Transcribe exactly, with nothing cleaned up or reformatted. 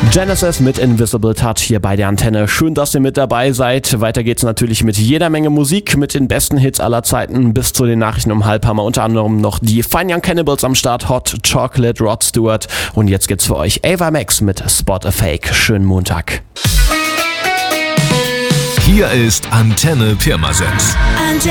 Genesis mit Invisible Touch hier bei der Antenne. Schön, dass ihr mit dabei seid. Weiter geht's natürlich mit jeder Menge Musik, mit den besten Hits aller Zeiten bis zu den Nachrichten um halb haben wir unter anderem noch die Fine Young Cannibals am Start, Hot Chocolate, Rod Stewart und jetzt gibt's für euch Ava Max mit Spot a Fake. Schönen Montag. Hier ist Antenne Pirmasens. Antenne.